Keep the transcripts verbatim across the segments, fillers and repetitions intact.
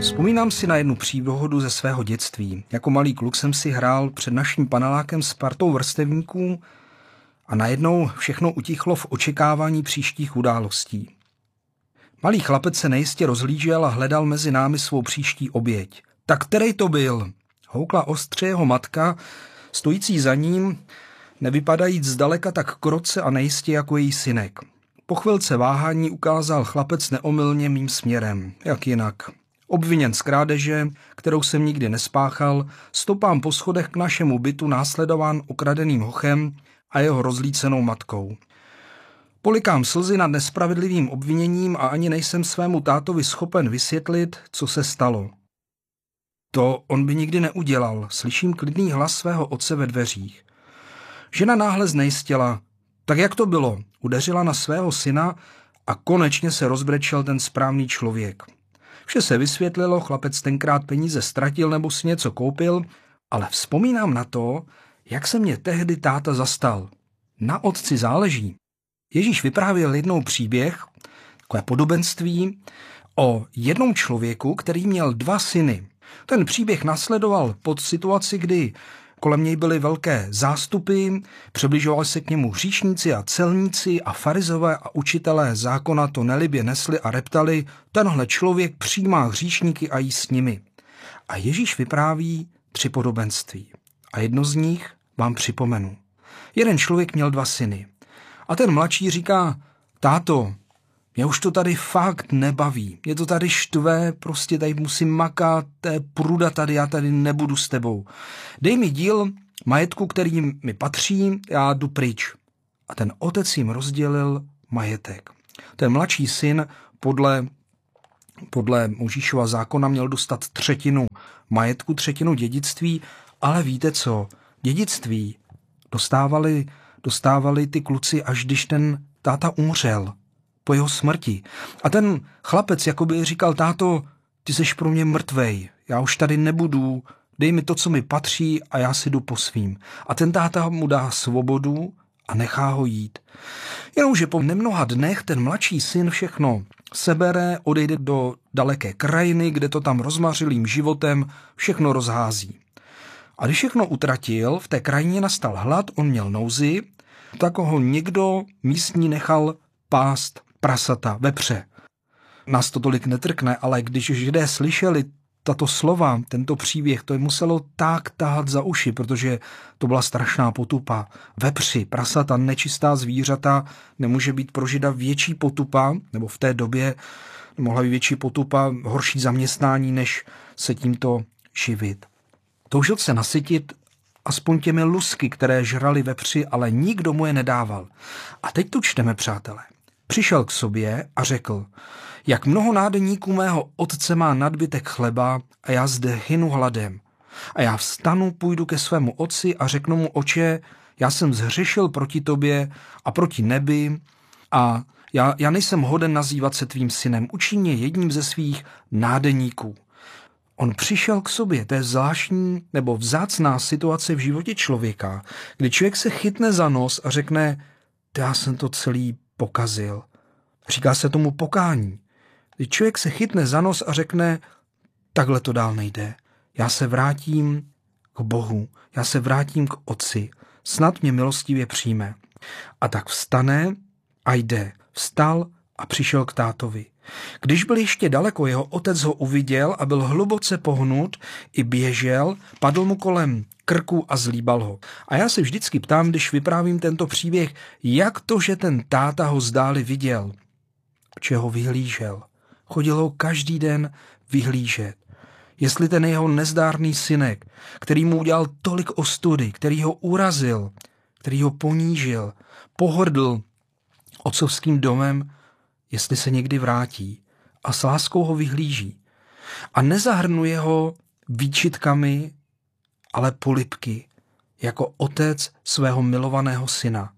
Vzpomínám si na jednu příhodu ze svého dětství. Jako malý kluk jsem si hrál před naším panelákem s partou vrstevníků a najednou všechno utichlo v očekávání příštích událostí. Malý chlapec se nejistě rozhlížel a hledal mezi námi svou příští oběť. Tak který to byl? Houkla ostře jeho matka, stojící za ním, nevypadajíc zdaleka tak krotce a nejistě jako její synek. Po chvilce váhání ukázal chlapec neomylně mým směrem. Jak jinak? Obviněn z krádeže, kterou jsem nikdy nespáchal, stopám po schodech k našemu bytu následován okradeným hochem a jeho rozlícenou matkou. Polikám slzy nad nespravedlivým obviněním a ani nejsem svému tátovi schopen vysvětlit, co se stalo. To on by nikdy neudělal, slyším klidný hlas svého otce ve dveřích. Žena náhle znejistěla. Tak jak to bylo? Udeřila na svého syna a konečně se rozbrečel ten správný člověk. Vše se vysvětlilo, chlapec tenkrát peníze ztratil nebo si něco koupil, ale vzpomínám na to, jak se mě tehdy táta zastal. Na otci záleží. Ježíš vyprávěl jednou příběh, takové podobenství, o jednom člověku, který měl dva syny. Ten příběh nasledoval pod situaci, kdy kolem něj byly velké zástupy, přibližovali se k němu hříšníci a celníci a farizové a učitelé zákona to nelibě nesli a reptali, tenhle člověk přijímá hříšníky a jí s nimi. A Ježíš vypráví tři podobenství. A jedno z nich vám připomenu. Jeden člověk měl dva syny. A ten mladší říká, táto, mě už to tady fakt nebaví, mě to tady štve, prostě tady musím makat, to je pruda tady, já tady nebudu s tebou. Dej mi díl majetku, který mi patří, já jdu pryč. A ten otec jim rozdělil majetek. Ten mladší syn podle, podle Mojžíšova zákona měl dostat třetinu majetku, třetinu dědictví, ale víte co, dědictví dostávali, dostávali ty kluci, až když ten táta umřel. Po jeho smrti. A ten chlapec jakoby říkal, táto, ty seš pro mě mrtvej, já už tady nebudu, dej mi to, co mi patří a já si jdu po svým. A ten táta mu dá svobodu a nechá ho jít. Jenomže po nemnoha dnech ten mladší syn všechno sebere, odejde do daleké krajiny, kde to tam rozmařilým životem všechno rozhází. A když všechno utratil, v té krajině nastal hlad, on měl nouzi, tak ho někdo místní nechal pást prasata, vepře. Nás to tolik netrkne, ale když Židé slyšeli tato slova, tento příběh, to je muselo tak tahat za uši, protože to byla strašná potupa. Vepři, prasata, nečistá zvířata, nemůže být pro Žida větší potupa, nebo v té době mohla být větší potupa, horší zaměstnání, než se tímto živit. Toužil se nasytit aspoň těmi lusky, které žrali vepři, ale nikdo mu je nedával. A teď tu čteme, přátelé. Přišel k sobě a řekl, jak mnoho nádeníků mého otce má nadbytek chleba a já zde hynu hladem. A já vstanu, půjdu ke svému otci a řeknu mu, oče, já jsem zhřešil proti tobě a proti nebi a já, já nejsem hoden nazývat se tvým synem. Učiň mě jedním ze svých nádeníků. On přišel k sobě, to je zvláštní nebo vzácná situace v životě člověka, kdy člověk se chytne za nos a řekne, já jsem to celý pokazil. Říká se tomu pokání. Kdy člověk se chytne za nos a řekne, takhle to dál nejde. Já se vrátím k Bohu, já se vrátím k Otci, snad mě milostivě přijme. A tak vstane a jde. Vstal a přišel k tátovi. Když byl ještě daleko, jeho otec ho uviděl a byl hluboce pohnut, i běžel, padl mu kolem krku a zlíbal ho. A já se vždycky ptám, když vyprávím tento příběh, jak to, že ten táta ho zdáli viděl, protože ho vyhlížel. Chodil ho každý den vyhlížet. Jestli ten jeho nezdárný synek, který mu udělal tolik ostudy, který ho urazil, který ho ponížil, pohrdl otcovským domem, jestli se někdy vrátí a s láskou ho vyhlíží. A nezahrnuje ho výčitkami, ale polibky, jako otec svého milovaného syna.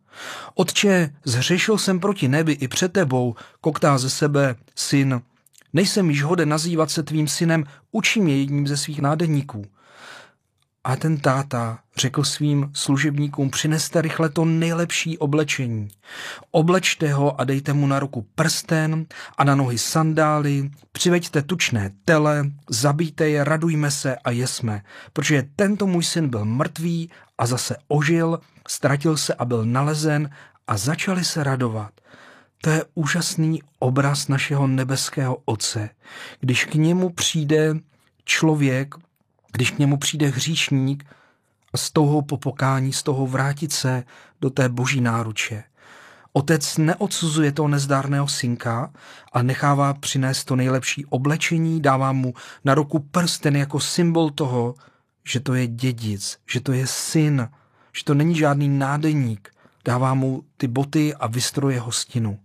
Otče, zhřešil jsem proti nebi i před tebou, koktá ze sebe syn. Nejsem již hoden nazývat se tvým synem, učí mě jedním ze svých nádeníků. A ten táta řekl svým služebníkům, přineste rychle to nejlepší oblečení. Oblečte ho a dejte mu na ruku prsten a na nohy sandály, přiveďte tučné tele, zabijte je, radujme se a jesme, protože tento můj syn byl mrtvý a zase ožil, ztratil se a byl nalezen a začali se radovat. To je úžasný obraz našeho nebeského Otce. Když k němu přijde člověk, když k němu přijde hříšník a s touhou po pokání, s touhou vrátit se do té boží náruče. Otec neodsuzuje toho nezdárného synka a nechává přinést to nejlepší oblečení, dává mu na ruku prsten jako symbol toho, že to je dědic, že to je syn, že to není žádný nádeník. Dává mu ty boty a vystroje hostinu.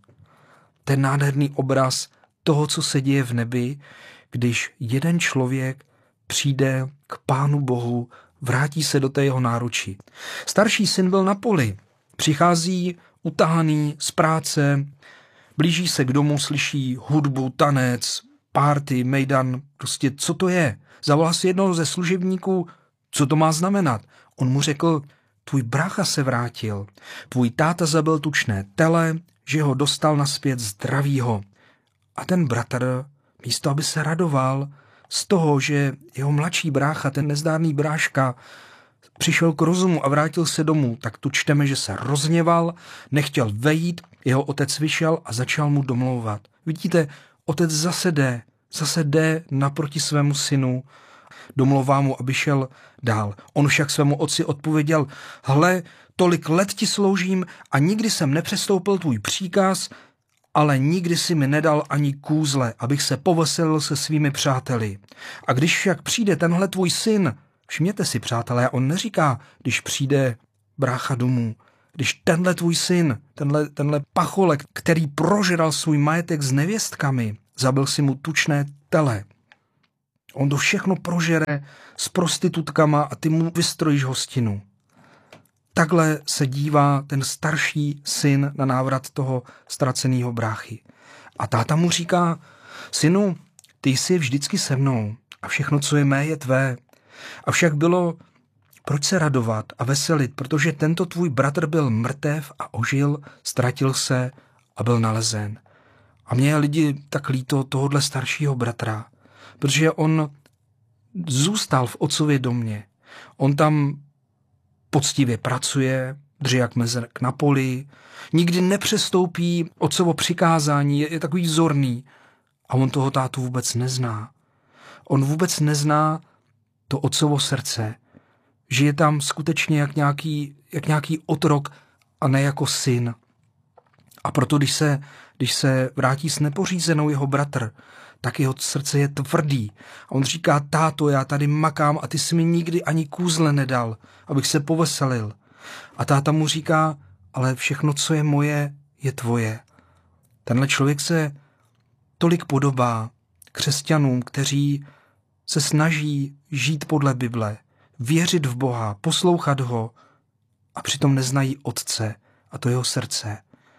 Ten nádherný obraz toho, co se děje v nebi, když jeden člověk přijde k Pánu Bohu, vrátí se do té jeho náručí. Starší syn byl na poli, přichází utahaný z práce, blíží se k domu, slyší hudbu, tanec, párty, mejdan, prostě co to je? Zavolal si jednoho ze služebníků, co to má znamenat? On mu řekl, tvůj brácha se vrátil, tvůj táta zabil tučné tele, že ho dostal nazpět zdravýho. A ten bratr, místo aby se radoval z toho, že jeho mladší brácha, ten nezdárný bráška, přišel k rozumu a vrátil se domů, tak tu čteme, že se rozhněval, nechtěl vejít, jeho otec vyšel a začal mu domlouvat. Vidíte, otec zase jde, zase jde naproti svému synu, domlouvá mu, aby šel dál. On však svému otci odpověděl, hle, tolik let ti sloužím a nikdy jsem nepřestoupil tvůj příkaz, ale nikdy si mi nedal ani kůzle, abych se poveselil se svými přáteli. A když však přijde tenhle tvůj syn, všimněte si, přátelé, on neříká, když přijde brácha domů, když tenhle tvůj syn, tenhle, tenhle pacholek, který prožral svůj majetek s nevěstkami, zabil si mu tučné tele. On to všechno prožere s prostitutkama a ty mu vystrojíš hostinu. Takhle se dívá ten starší syn na návrat toho ztraceného bráchy. A táta mu říká, synu, ty jsi vždycky se mnou a všechno, co je mé, je tvé. Avšak bylo, proč se radovat a veselit, protože tento tvůj bratr byl mrtev a ožil, ztratil se a byl nalezen. A mě je lidi tak líto tohohle staršího bratra, protože on zůstal v otcově domě. On tam poctivě pracuje, drží jak mezek na poli, nikdy nepřestoupí otcovo přikázání, je, je takový vzorný. A on toho tátu vůbec nezná. On vůbec nezná to otcovo srdce. Žije tam skutečně jak nějaký, jak nějaký otrok a ne jako syn. A proto, když se, když se vrátí s nepořízenou jeho bratr, tak jeho srdce je tvrdý. A on říká, táto, já tady makám a ty jsi mi nikdy ani kůzle nedal, abych se poveselil. A táta mu říká, ale všechno, co je moje, je tvoje. Tenhle člověk se tolik podobá křesťanům, kteří se snaží žít podle Bible, věřit v Boha, poslouchat ho a přitom neznají Otce a to jeho srdce.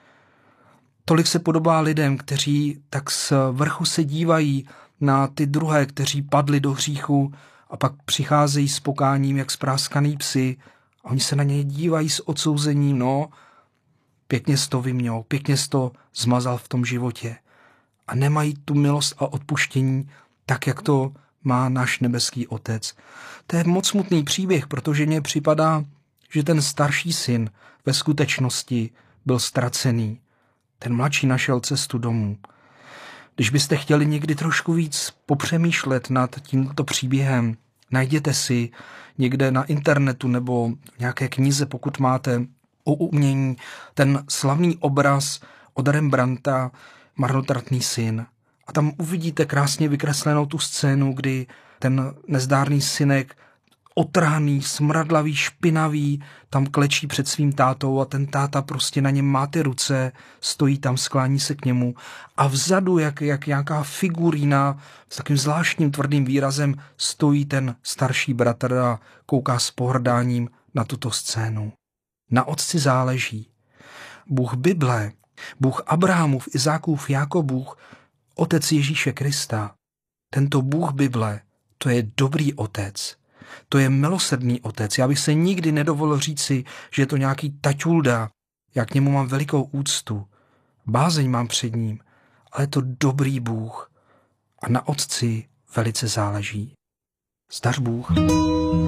Tolik se podobá lidem, kteří tak z vrchu se dívají na ty druhé, kteří padli do hříchu a pak přicházejí s pokáním, jak spráskaný psi a oni se na ně dívají s odsouzením, no, pěkně jsi to vyměl, pěkně jsi to zmazal v tom životě. A nemají tu milost a odpuštění tak, jak to má náš nebeský Otec. To je moc smutný příběh, protože mně připadá, že ten starší syn ve skutečnosti byl ztracený. Ten mladší našel cestu domů. Když byste chtěli někdy trošku víc popřemýšlet nad tímto příběhem, najděte si někde na internetu nebo v nějaké knize, pokud máte, o umění, ten slavný obraz od Rembrandta Marnotratný syn. A tam uvidíte krásně vykreslenou tu scénu, kdy ten nezdárný synek, otrhaný, smradlavý, špinavý, tam klečí před svým tátou a ten táta prostě na něm má ty ruce, stojí tam, sklání se k němu a vzadu, jak, jak nějaká figurína s takým zvláštním tvrdým výrazem, stojí ten starší bratr a kouká s pohrdáním na tuto scénu. Na otci záleží. Bůh Bible, Bůh Abrahamův, Izákův, Jákobův, Otec Ježíše Krista, tento Bůh Bible, to je dobrý otec. To je milosrdný otec. Já bych se nikdy nedovolil říci, že je to nějaký taťulda. Já k němu mám velikou úctu. Bázeň mám před ním, ale je to dobrý Bůh. A na otci velice záleží. Zdař Bůh.